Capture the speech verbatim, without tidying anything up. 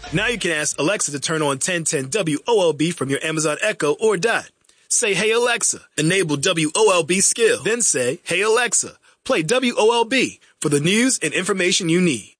Now you can ask Alexa to turn on ten ten W O L B from your Amazon Echo or Dot. Say, hey Alexa, enable W O L B skill. Then say, hey Alexa, play W O L B for the news and information you need.